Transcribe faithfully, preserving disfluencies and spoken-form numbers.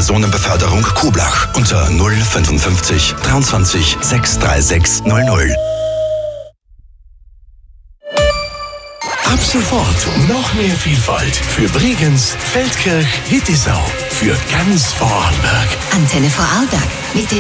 Personenbeförderung Kublach unter null fünfundfünfzig dreiundzwanzig sechshundertsechsunddreißig null null. Ab sofort noch mehr Vielfalt für Bregenz, Feldkirch, Hittisau, für ganz Vorarlberg. Antenne Vorarlberg mit den